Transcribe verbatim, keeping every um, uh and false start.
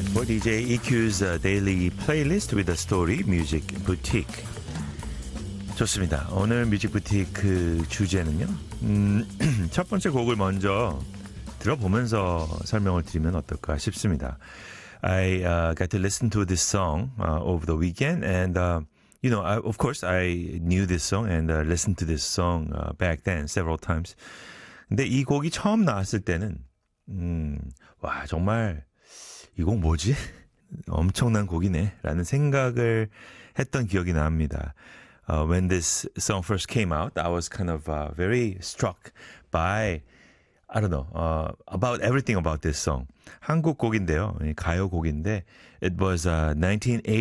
time for 디제이 이큐's uh, daily playlist with a story music boutique. 좋습니다. 오늘 뮤직 부티크 주제는요. 음, 첫 번째 곡을 먼저 들어보면서 설명을 드리면 어떨까 싶습니다. I uh, got to listen to this song uh, over the weekend, and uh, you know, I, of course, I knew this song and uh, listened to this song uh, back then several times. 근데 이 곡이 처음 나왔을 때는 음, 와 정말 이 곡 뭐지? 엄청난 곡이네 라는 생각을 했던 기억이 납니다. Uh, when this song first came out, I was kind of uh, very struck by, I don't know, uh, about everything about this song. 한국 곡인데요. 가요 곡인데, it was uh, nineteen eighty